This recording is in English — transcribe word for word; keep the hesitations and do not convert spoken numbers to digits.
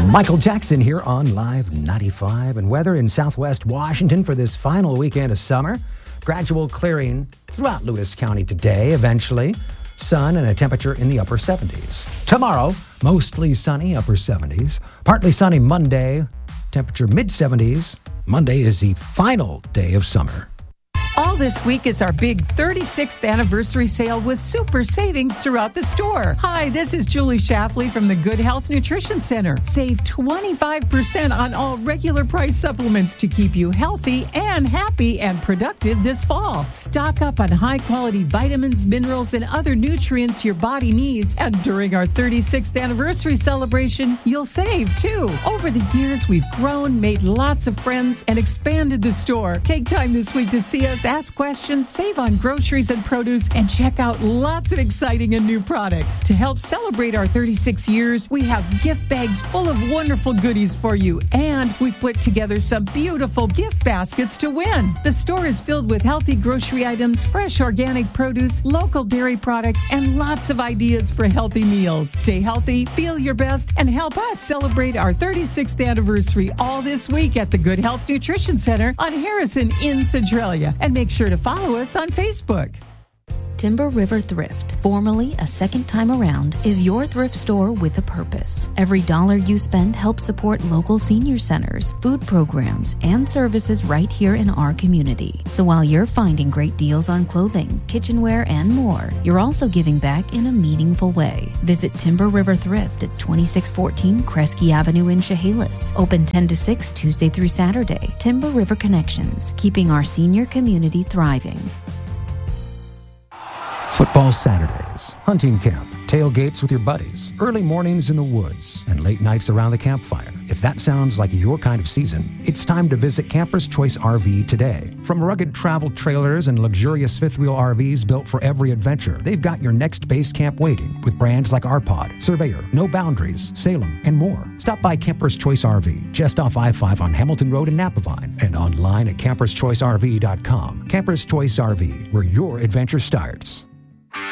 Michael Jackson here on Live ninety-five, and weather in southwest Washington for this final weekend of summer. Gradual clearing throughout Lewis County today, eventually. Sun and a temperature in the upper seventies. Tomorrow, mostly sunny, upper seventies. Partly sunny Monday, temperature mid seventies. Monday is the final day of summer. All this week is our big thirty-sixth anniversary sale with super savings throughout the store. Hi, this is Julie Shapley from the Good Health Nutrition Center. Save twenty-five percent on all regular price supplements to keep you healthy and happy and productive this fall. Stock up on high-quality vitamins, minerals, and other nutrients your body needs. And during our thirty-sixth anniversary celebration, you'll save too. Over the years, we've grown, made lots of friends, and expanded the store. Take time this week to see us, ask questions, save on groceries and produce, and check out lots of exciting and new products. To help celebrate our thirty-six years, we have gift bags full of wonderful goodies for you, and we've put together some beautiful gift baskets to win. The store is filled with healthy grocery items, fresh organic produce, local dairy products, and lots of ideas for healthy meals. Stay healthy, feel your best, and help us celebrate our thirty-sixth anniversary all this week at the Good Health Nutrition Center on Harrison in Centralia. And make sure to follow us on Facebook. Timber River Thrift, formerly A Second Time Around, is your thrift store with a purpose. Every dollar you spend helps support local senior centers, food programs, and services right here in our community. So while you're finding great deals on clothing, kitchenware, and more, you're also giving back in a meaningful way. Visit Timber River Thrift at twenty-six fourteen Kresge Avenue in Chehalis. Open ten to six Tuesday through Saturday. Timber River Connections, keeping our senior community thriving. Football Saturdays, hunting camp, tailgates with your buddies, early mornings in the woods, and late nights around the campfire. If that sounds like your kind of season, it's time to visit Camper's Choice R V today. From rugged travel trailers and luxurious fifth-wheel R Vs built for every adventure, they've got your next base camp waiting with brands like R Pod, Surveyor, No Boundaries, Salem, and more. Stop by Camper's Choice R V, just off I five on Hamilton Road in Napavine, and online at campers choice r v dot com. Camper's Choice R V, where your adventure starts.